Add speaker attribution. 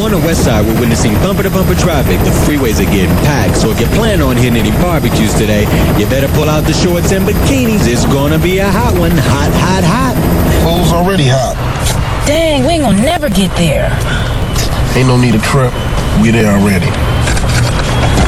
Speaker 1: on the west side, we're witnessing bumper-to-bumper traffic. The freeways are getting packed, so if you plan on hitting any barbecues today, you better pull out the shorts and bikinis. It's gonna be a hot one. Hot, hot, hot.
Speaker 2: Clothes already hot.
Speaker 3: Dang, we ain't gonna never get there.
Speaker 2: Ain't no need to trip. We there already.